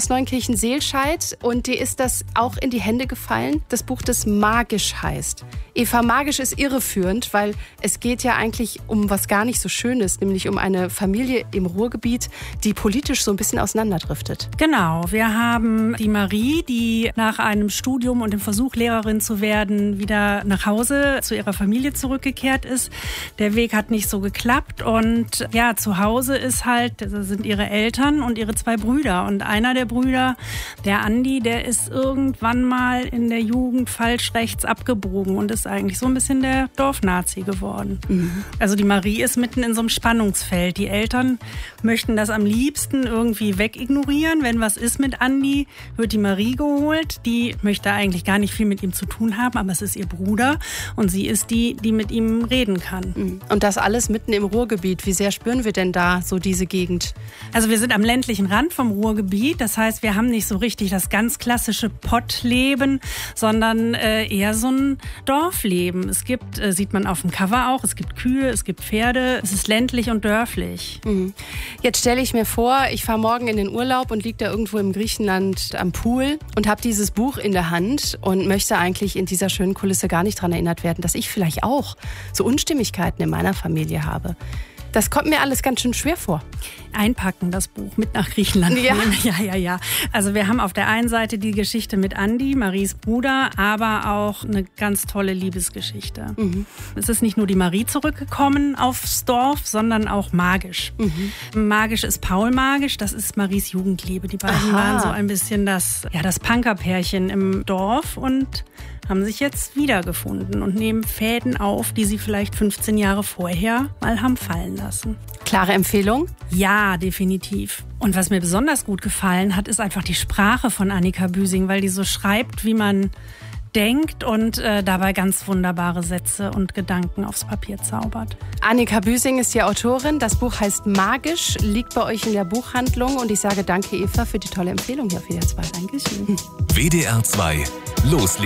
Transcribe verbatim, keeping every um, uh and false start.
aus Neunkirchen-Seelscheid und dir ist das auch in die Hände gefallen, das Buch, das Magisch heißt. Eva, Magisch ist irreführend, weil es geht ja eigentlich um was gar nicht so Schönes, nämlich um eine Familie im Ruhrgebiet, die politisch so ein bisschen auseinanderdriftet. Genau, wir haben die Marie, die nach einem Studium und dem Versuch, Lehrerin zu werden, wieder nach Hause zu ihrer Familie zurückgekehrt ist. Der Weg hat nicht so geklappt und ja, zu Hause ist halt, das sind ihre Eltern und ihre zwei Brüder. Und einer der Brüder, der Andi, der ist irgendwann mal in der Jugend falsch rechts abgebogen und ist eigentlich so ein bisschen der Dorfnazi geworden. Mhm. Also die Marie ist mitten in so einem Spannungsfeld. Die Eltern möchten das am liebsten irgendwie wegignorieren. Wenn was ist mit Andi, wird die Marie geholt. Die möchte eigentlich gar nicht viel mit ihm zu tun haben, aber es ist ihr Bruder und sie ist die, die mit ihm reden kann. Mhm. Und das alles mitten im Ruhrgebiet. Wie sehr spüren wir denn da so diese Gegend? Also wir sind am ländlichen Rand vom Ruhrgebiet. Das heißt, wir haben nicht so richtig das ganz klassische Pottleben, sondern äh, eher so ein Dorfleben. Es gibt, äh, sieht man auf dem Cover auch, es gibt Kühe, es gibt Pferde. Es ist ländlich und dörflich. Mhm. Jetzt stelle ich mir vor, ich fahre morgen in den Urlaub und liege da irgendwo im Griechenland am Pool und habe dieses Buch in der Hand und möchte eigentlich in dieser schönen Kulisse gar nicht daran erinnert werden, dass ich vielleicht auch so Unstimmigkeiten in meiner Familie habe. Das kommt mir alles ganz schön schwer vor. Einpacken, das Buch, mit nach Griechenland ja. nehmen. Ja, ja, ja. Also wir haben auf der einen Seite die Geschichte mit Andi, Maries Bruder, aber auch eine ganz tolle Liebesgeschichte. Mhm. Es ist nicht nur die Marie zurückgekommen aufs Dorf, sondern auch Magisch. Mhm. Magisch ist Paul Magisch, das ist Maries Jugendliebe. Die beiden Aha. waren so ein bisschen das, ja, das Punkerpärchen im Dorf und haben sich jetzt wiedergefunden und nehmen Fäden auf, die sie vielleicht fünfzehn Jahre vorher mal haben fallen lassen. Klare Empfehlung? Ja, definitiv. Und was mir besonders gut gefallen hat, ist einfach die Sprache von Annika Büsing, weil die so schreibt, wie man denkt und äh, dabei ganz wunderbare Sätze und Gedanken aufs Papier zaubert. Annika Büsing ist die Autorin. Das Buch heißt Magisch, liegt bei euch in der Buchhandlung. Und ich sage danke, Eva, für die tolle Empfehlung hier auf W D R zwei. Dankeschön. W D R zwei, loslegen.